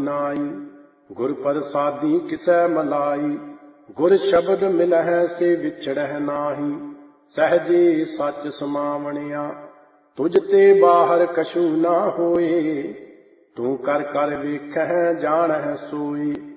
नाई। गुर प्रसादी किसै मलाई, गुर शब्द मिलहै से विछड़ह नाही। सहजे सच समावणिया, तुझ ते बाहर कछु ना होए। तू कर कर वेखह जानह सोए।